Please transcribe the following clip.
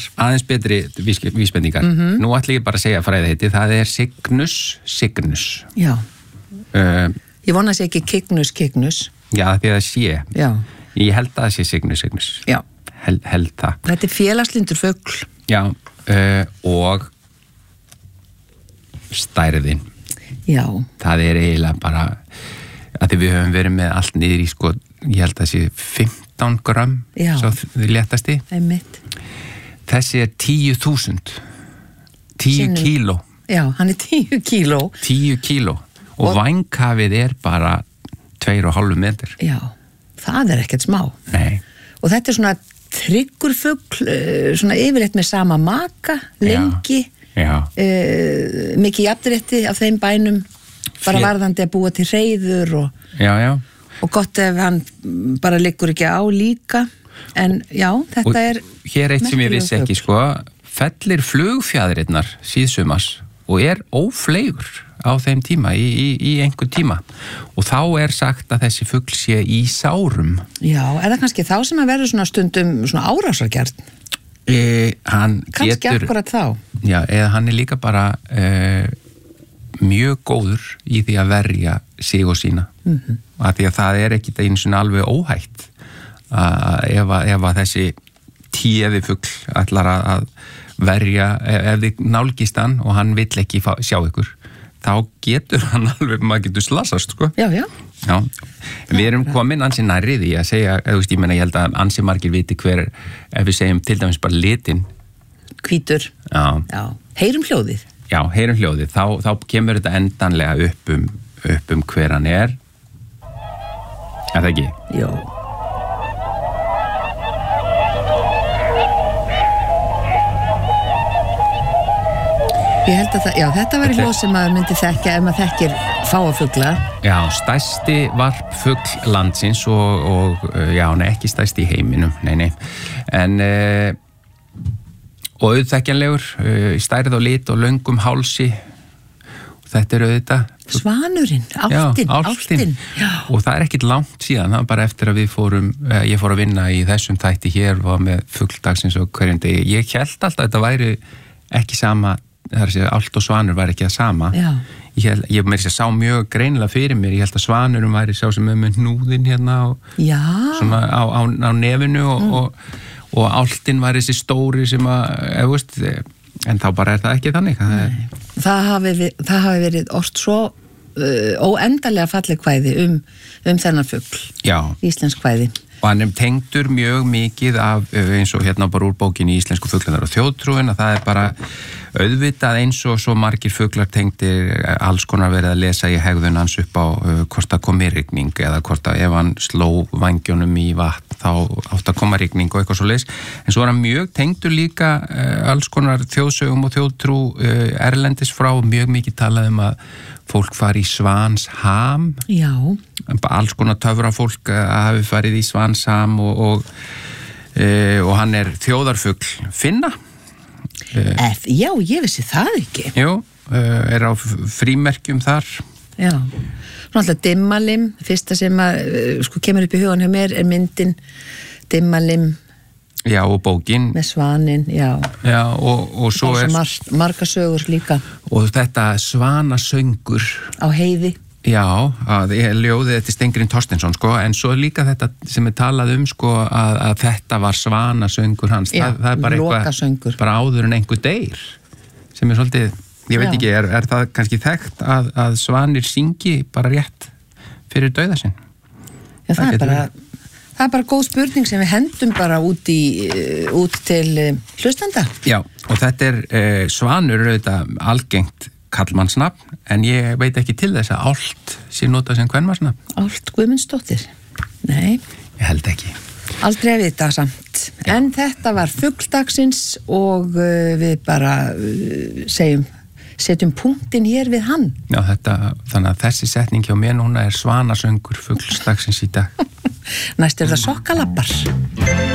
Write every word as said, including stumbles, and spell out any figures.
vísbendingar. Aðeins betri vísbendingar. Mm-hmm. Nú ætlum ég bara að segja fræðaheiti, það er Cygnus cygnus. Já. Uh, ég vona að sé ekki Cygnus cygnus. Já, því að það sé. Já. Ég held að það sé Cygnus cygnus. Já. Held, held það. Þetta er félagslindur fugl. Já, uh, og stærðin. Já. Það er eiginlega bara, að því við höfum verið með allt niður í, sko, ég held að það sé fimmtán grömm, svo þið léttasti. Einmitt. Þessi er tíu þúsund. Tíu Sinni. kíló. Já, hann er tíu kíló. Tíu kíló. Og, og vængkafið er bara tveir og hálfu metr. Já, það er ekkert smá. Nei. Og þetta er svona tryggur fugl, svona yfirleitt með sama maka, lengi. Já. Uh, mikið jafnrétti af þeim bænum, bara Fér... varðandi að búa til hreiður og, já, já. og gott ef hann bara liggur ekki á líka. En já, þetta og er... Hér eitt sem ég vissi ekki, sko, fellir flugfjæðirinnar síðsumars og er ófleygur á þeim tíma, í, í, í einhver tíma. Og þá er sagt að þessi fugl sé í sárum. Já, er það kannski þá sem að verður svona stundum svona árásargjarn? E, hann kannski getur... akkurat þá? Já, eða hann er líka bara e, mjög góður í því að verja sig og sína. Mm-hmm. Af því að það er ekki einu svona alveg óhætt að ef að, ef að þessi tíefi fugl ætlar að verja, ef þið nálgist hann og hann vill ekki fá, sjá ykkur, þá getur hann alveg, maður getur slasast, sko. Já, já. Já, við erum komin ansi nærri því að segja, eða, ég meina, ég held að ansi margir viti hver, ef við segjum til dæmis bara litin. Hvítur. Já. Já. Heyrum hljóðið. Já, heyrum hljóðið. Þá, þá kemur þetta endanlega upp um, upp um hver hann er. Er það ekki? Jó. Ég held að það, já, þetta var í hljóð sem maður myndi þekkja ef maður þekkir fáafugla. Já, stærsti varpfugl landsins og, og já, nei, ekki stærsti í heiminum, nei, nei. En, uh, og auðþekkjanlegur, uh, í stærð og lit og löngum hálsi. Þetta er auðvitað. Svanurinn, álftin, já, álftin. álftin. Já. Og það er ekkit langt síðan, það bara eftir að við fórum, uh, ég fór að vinna í þessum þætti hér, var með fugldagsins og hverjum degi. Ég held alltaf að þetta væri ekki sama, það er að segja, ált og svanur var ekki það sama. Já. Ég, held, ég með þess að sá mjög greinilega fyrir mér, ég held að svanurum væri sá sem er með hnúðin hérna og já. Svona á, á, á nefinu og, mm. og, og áltin var þessi stóri sem að, eða veist, en þá bara er það ekki þannig. Það, er... það, hafi, það hafi verið orst svo uh, óendalega falleg kvæði um, um þennan fugl. Já. Íslensk kvæði. Og hann er tengdur mjög mikið af, eins og hérna bara úr bókinni Íslensku fuglarnar og þjóðtrúin, að það er bara auðvitað eins og svo margir fuglar tengdir, alls konar verið að lesa í hegðun hans upp á uh, hvort það komi rigning eða hvort að ef hann sló vængjónum í vatn þá átt að koma rigning og eitthvað svo leis. En svo er hann mjög tengdur líka uh, alls konar þjóðsögum og þjóðtrú uh, erlendis frá, mjög mikið talað um að fólk fari í Svansham. Já. Alls konar töfrafólk hafi farið í Svansham og, og, e, og hann er þjóðarfugl Finna. Ef, já, ég vissi það ekki. Jú, er á frímerkjum þar. Já, svona alltaf Dimmalim, fyrsta sem að, sko, kemur upp í hugan hjá mér er myndin Dimmalim. Já, og bókin. Með svanin, já. Já, og, og svo er... Mar marga sögur líka. Og þetta svanasöngur. Á heiði. Já, að ég ljóði þetta Stengrin Thorsteinsson, sko, en svo líka þetta sem er talað um, sko, að, að þetta var svanasöngur hans. Já, það, það er bara lokasöngur. Bara áður en einhver deyr, sem er svolítið, ég veit já. ekki, er, er það kannski þekkt að, að svanir syngi bara rétt fyrir dauða sinn? Já, það, það er bara... Verið. Það er bara góð spurning sem við hendum bara út, í, út til hlustanda. Já, og þetta er eh, svanur auðvitað algengt kallmannsnafn, en ég veit ekki til þess að Ált sé notað sem kvenmannsnafn. Ált Guðmundsdóttir? Nei. Ég held ekki. Aldrei að vita samt. Já. En þetta var fugldagsins og uh, við bara uh, segjum, setjum punktinn hér við hann. Já, þetta, þannig að þessi setning hjá mér núna er svanasöngur fugldagsins í dag. Næst er það sokkalappar.